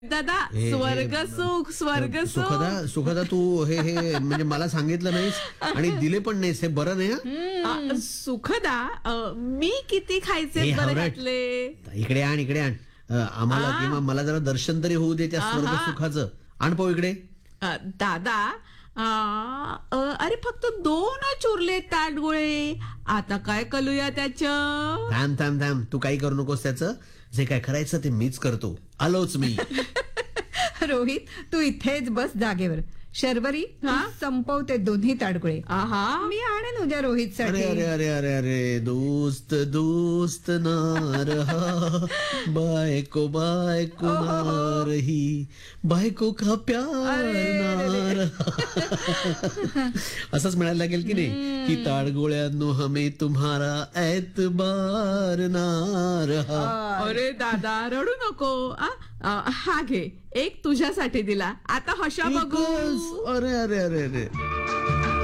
दादा स्वर्ग सुख स्वर्ग सुख. सुखदा तू हे म्हणजे मला सांगितलं नाहीस आणि दिले पण नाहीस, हे बरं नाही. सुखदा मी किती खायचे हे बरं हावरट. घातले. इकडे आण आम्हाला किंवा मला जरा दर्शन तरी होऊ दे त्या स्वर्ग सुखाचं. आण पाहू इकडे. दादा अरे फक्त 2च उरले ताटगोळे. आता काय करूया त्याचं. थांब तू काही करू नकोस, त्याचं जे काय करायचं ते मीच करतो. आलोच मी. रोहित तू इथेच बस जागेवर. शर्वरी संपवते दोन्ही ताडगुळे. मी आणेन उद्या रोहित अरे साठी. अरे अरे अरे अरे दोस्त दोस्त ना रहा, बायको ना रही, बायको का प्यार ना रहा. असंच म्हणायला लागेल की नाही की ताडगोळ्यांनो हमें तुम्हारा एतबार ना रहा. अरे दादा रडू नको. हा घे, एक तुझ्यासाठी दिला. आता हशा बघू. अरे अरे अरे अरे